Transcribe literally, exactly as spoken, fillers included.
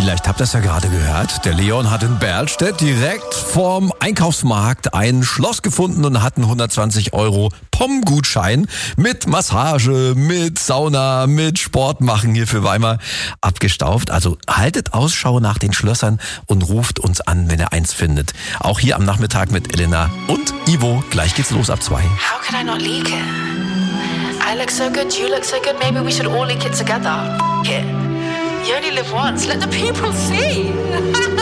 Vielleicht habt ihr es ja gerade gehört. Der Leon hat in Berlstedt direkt vorm Einkaufsmarkt ein Schloss gefunden und hat einen hundertzwanzig Euro P O M-Gutschein mit Massage, mit Sauna, mit Sport machen hier für Weimar abgestaubt. Also haltet Ausschau nach den Schlössern und ruft uns an, wenn ihr eins findet. Auch hier am Nachmittag mit Elena und Ivo. Gleich geht's los ab zwei. How could I not leak it? I look so good, you look so good, maybe we should all leak it together. F- it. You only live once, let the people see.